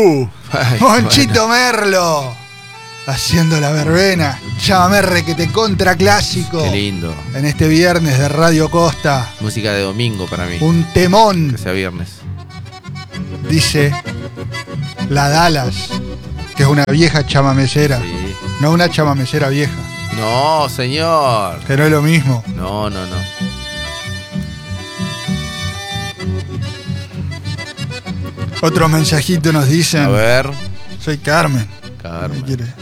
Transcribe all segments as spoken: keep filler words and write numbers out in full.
Uh, Ay, Monchito bueno. Merlo, haciendo la verbena. Llámame requete contra clásico. Qué lindo. En este viernes de Radio Costa. Música de domingo para mí. Un temón. Que sea viernes. Dice la Dallas, que es una vieja chamamecera. Sí. No una chamamecera vieja. No, señor. Que no es lo mismo. No, no, no. Otro mensajito nos dicen. A ver. Soy Carmen. Carmen. ¿Qué quiere?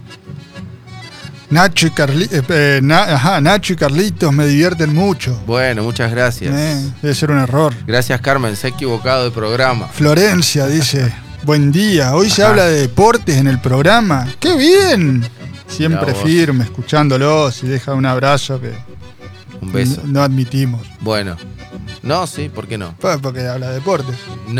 Nacho y Carlitos, eh, na, ajá, Nacho y Carlitos me divierten mucho. Bueno, muchas gracias. Eh, debe ser un error. Gracias, Carmen, se ha equivocado de programa. Florencia dice, buen día, hoy ajá. se habla de deportes en el programa. ¡Qué bien! Siempre firme, escuchándolos y deja un abrazo que un beso. No, no admitimos. Bueno. No, sí, ¿por qué no? Pues porque habla de deportes. No.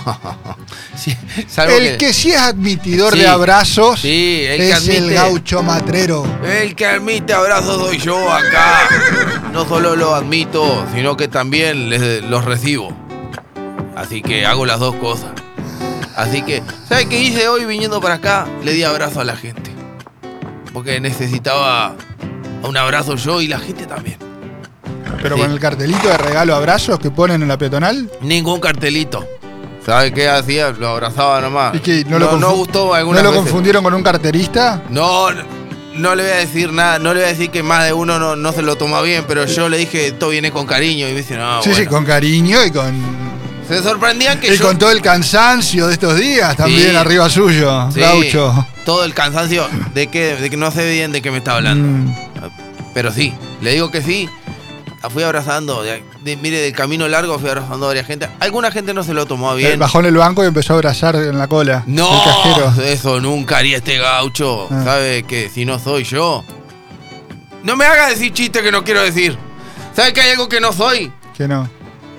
Sí, el que, que sí es admitidor sí, de abrazos sí, el es que admite, el gaucho matrero. El que admite abrazos soy yo acá. No solo lo admito, sino que también les, los recibo. Así que hago las dos cosas. Así que, ¿sabes qué hice hoy viniendo para acá? Le di abrazo a la gente. Porque necesitaba un abrazo yo y la gente también. ¿Pero sí. con el cartelito de regalo abrazos que ponen en la peatonal? Ningún cartelito. ¿Sabes qué hacía? Lo abrazaba nomás. ¿Y qué? No, ¿No, lo, no gustó alguna ¿No lo veces. confundieron con un carterista? No, no le voy a decir nada. No le voy a decir que más de uno no, no se lo toma bien, pero yo le dije, todo viene con cariño. Y me dice, no, Sí, bueno. sí, con cariño y con... Se sorprendían que y yo... con todo el cansancio de estos días también sí, arriba suyo, sí, gaucho. Todo el cansancio de que, de que no sé bien de qué me está hablando. Mm. Pero sí, le digo que sí. Fui abrazando, de, de, mire, del camino largo fui abrazando a varias gente. Alguna gente no se lo tomó bien. Bajó en el banco y empezó a abrazar en la cola. No, eso nunca haría este gaucho. Ah. ¿Sabe que si no soy yo? No me haga decir chistes que no quiero decir. ¿Sabe que hay algo que no soy? Que no.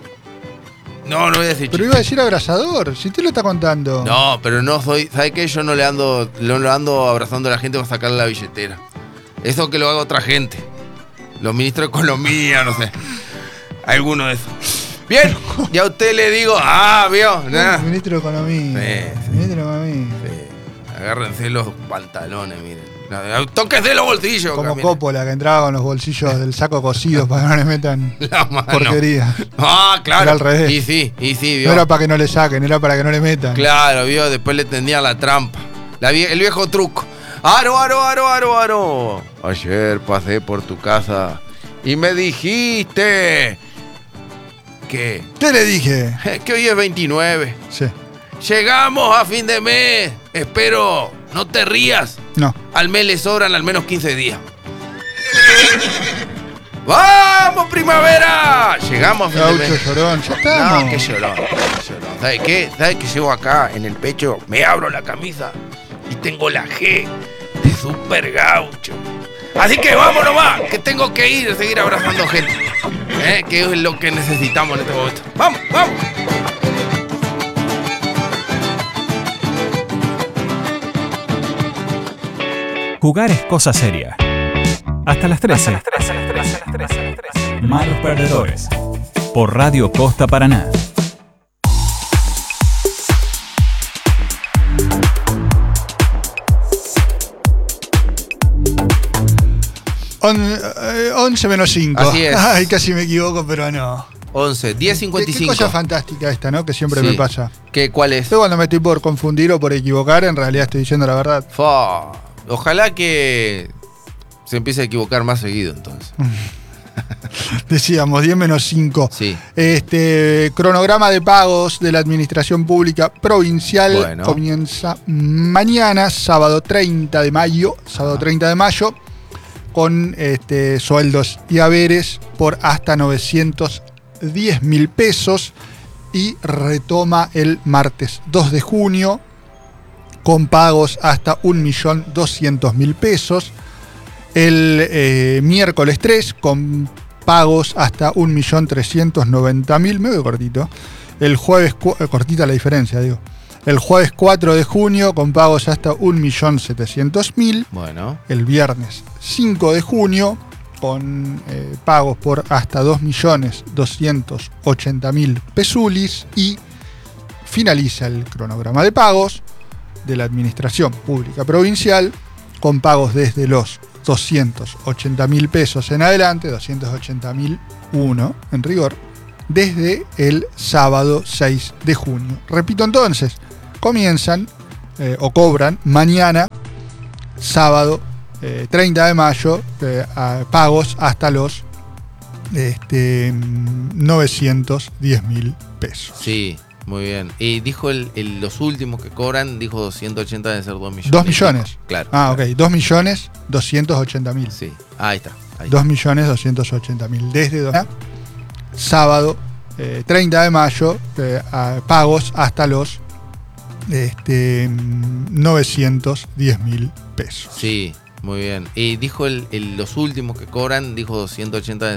No, no voy a decir Pero chistes. iba a decir abrazador, si te lo está contando. No, pero no soy. ¿Sabe qué? Yo no le ando, no le ando abrazando a la gente para sacarle la billetera. Eso que lo haga otra gente. Los ministros de Economía, no sé. Alguno de esos. Bien, ya a usted le digo, ah, vio. Nah. Ministro de Economía. Sí, sí. Ministro de Economía. Sí. Agárrense los pantalones, miren. Tóquese los bolsillos. Como acá, Coppola, que entraba con los bolsillos del saco cosidos para que no le metan la mano. Porquería. Ah, claro. Era al revés. Y sí, y sí, vio. No era para que no le saquen, era para que no le metan. Claro, vio, después le tendían la trampa. La vie- el viejo truco. Aro, aro, aro, aro, aro. Ayer pasé por tu casa y me dijiste que... ¿Qué le dije? Que hoy es veintinueve. Sí. Llegamos a fin de mes. Espero, no te rías. No. Al mes le sobran al menos quince días. ¡Vamos, primavera! Llegamos a fin Gaucho de mes. llorón, ya estamos. No, qué llorón, qué llorón. ¿Sabes qué? ¿Sabes qué llevo acá en el pecho? Me abro la camisa y tengo la G de super gaucho. Así que vamos nomás, que tengo que ir a seguir abrazando gente. ¿Eh? Que es lo que necesitamos en este momento. ¡Vamos, vamos! Jugar es cosa seria. Hasta las trece. Hasta las trece, hasta las trece, hasta las trece. Malos perdedores. Por Radio Costa Paraná. once menos cinco. Así es. Ay, casi me equivoco, pero no. once, diez cincuenta y cinco. Qué cosa fantástica esta, ¿no? Que siempre sí. me pasa. ¿Qué, ¿Cuál es? Yo cuando me estoy por confundir o por equivocar, en realidad estoy diciendo la verdad. Fua. Ojalá que se empiece a equivocar más seguido, entonces. Decíamos, diez menos cinco. Sí. Este cronograma de pagos de la Administración Pública Provincial bueno. comienza mañana, sábado treinta de mayo, sábado treinta de mayo, con este, sueldos y haberes por hasta novecientos diez mil pesos y retoma el martes dos de junio con pagos hasta un millón doscientos mil pesos. El eh, miércoles tres con pagos hasta un millón trescientos noventa mil, me veo cortito. El jueves, cu- cortita la diferencia, digo. El jueves cuatro de junio con pagos hasta un millón setecientos mil. Bueno. El viernes cinco de junio con eh, pagos por hasta dos millones doscientos ochenta mil pesulis. Y finaliza el cronograma de pagos de la Administración Pública Provincial, con pagos desde los doscientos ochenta mil pesos en adelante, doscientos ochenta mil uno en rigor, desde el sábado seis de junio. Repito entonces, comienzan eh, o cobran mañana, sábado eh, treinta de mayo, eh, a pagos hasta los este, novecientos diez mil pesos. Sí, muy bien. Y dijo el, el- los últimos que cobran, dijo doscientos ochenta, deben ser dos millones. dos millones. Claro. Ah, claro. ok. dos millones doscientos ochenta mil. Sí, ahí está. Ahí dos millones doscientos ochenta mil. Desde do- sábado eh, treinta de mayo, eh, a pagos hasta los este, novecientos diez mil pesos. Sí, muy bien. Y dijo el, el- los últimos que cobran, dijo doscientos ochenta,